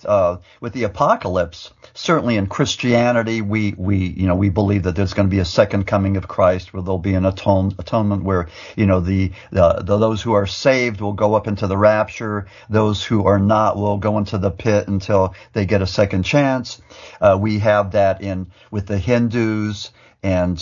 with the apocalypse, certainly in Christianity, we believe that there's going to be a second coming of Christ, where there'll be an atonement where, those who are saved will go up into the rapture. Those who are not will go into the pit until they get a second chance. We have that with the Hindus. And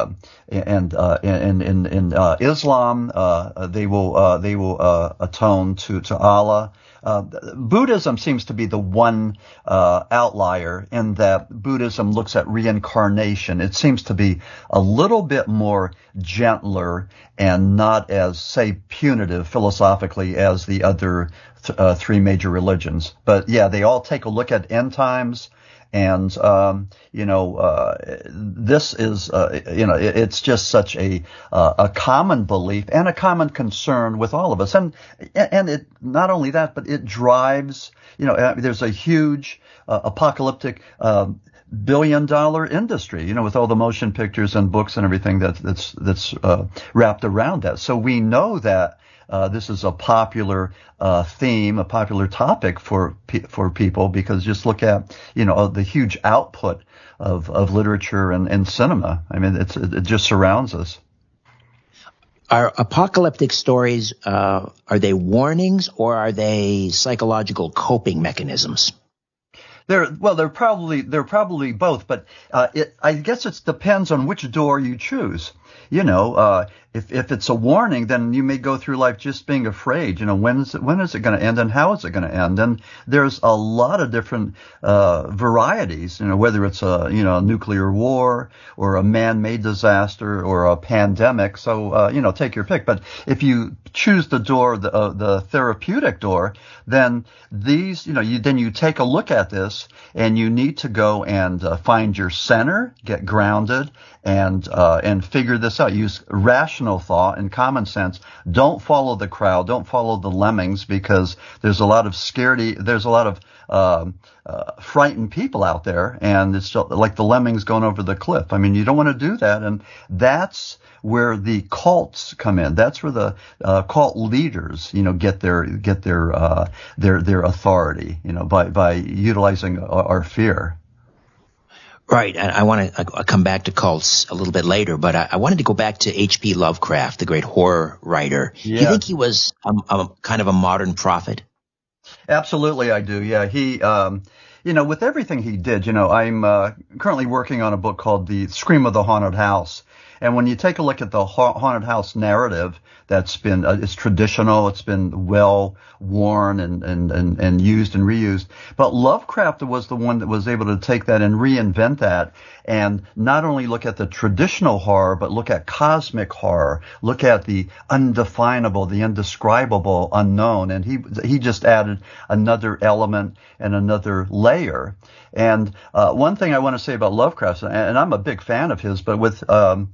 in Islam, they will atone to Allah. Buddhism seems to be the one outlier in that Buddhism looks at reincarnation. It seems to be a little bit more gentler and not as, say, punitive philosophically as the other three major religions. But yeah, they all take a look at end times. And, this is, it's just such a common belief and a common concern with all of us. And it, not only that, but it drives, there's a huge, apocalyptic, billion-dollar industry, with all the motion pictures and books and everything that's wrapped around that. So we know that this is a popular theme, a popular topic for people, because just look at the huge output of literature and cinema. I mean, it just surrounds us. Are apocalyptic stories are they warnings or are they psychological coping mechanisms? They're probably both, but I guess it depends on which door you choose. If it's a warning, then you may go through life just being afraid. When is it going to end, and how is it going to end? And there's a lot of different varieties. Whether it's a nuclear war or a man-made disaster or a pandemic. So take your pick. But if you choose the door, the therapeutic door, then you take a look at this, and you need to go and find your center, get grounded, and figure this out. Use rational thought and common sense. Don't follow the crowd. Don't follow the lemmings, because there's a lot of frightened people out there, and it's just like the lemmings going over the cliff. I mean, you don't want to do that, and that's where the cults come in. That's where the cult leaders, get their authority, by utilizing our fear. Right, and I want to come back to cults a little bit later, but I wanted to go back to H.P. Lovecraft, the great horror writer. Yeah. Do you think he was kind of a modern prophet? Absolutely, I do. Yeah, he, with everything he did, I'm currently working on a book called The Scream of the Haunted House. And when you take a look at the haunted house narrative, that's been it's traditional, it's been well worn and used and reused. But Lovecraft was the one that was able to take that and reinvent that, and not only look at the traditional horror, but look at cosmic horror, look at the undefinable, the indescribable, unknown. And he just added another element and another layer. And one thing I want to say about Lovecraft, and I'm a big fan of his, but with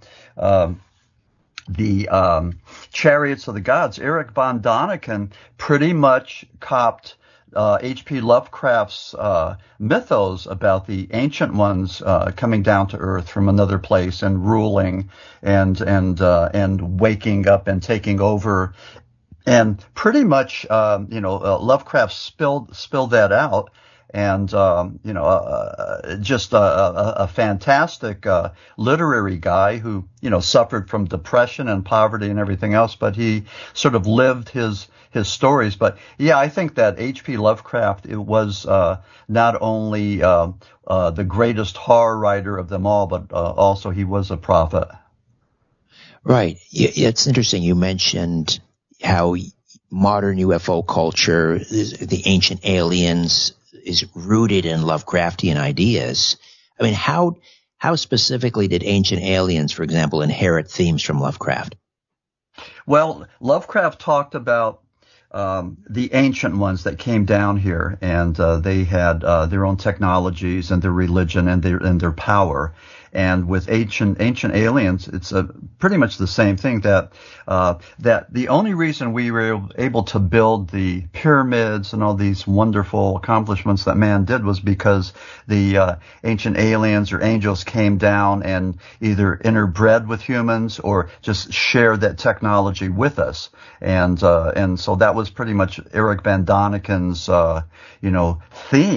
the Chariots of the Gods, Eric von Däniken pretty much copped H.P. Lovecraft's mythos about the ancient ones coming down to earth from another place and ruling and waking up and taking over. And pretty much, Lovecraft spilled that out. And, just a fantastic, literary guy who, suffered from depression and poverty and everything else, but he sort of lived his stories. But yeah, I think that H.P. Lovecraft, it was, not only, the greatest horror writer of them all, but, also he was a prophet. Right. It's interesting. You mentioned how modern UFO culture, the ancient aliens, is rooted in Lovecraftian ideas. I mean, how specifically did Ancient Aliens, for example, inherit themes from Lovecraft? Well, Lovecraft talked about the ancient ones that came down here, and they had their own technologies and their religion and their power. And with ancient aliens, it's pretty much the same thing, that the only reason we were able to build the pyramids and all these wonderful accomplishments that man did was because the ancient aliens or angels came down and either interbred with humans or just shared that technology with us. And so that was pretty much Eric von Däniken's, theme.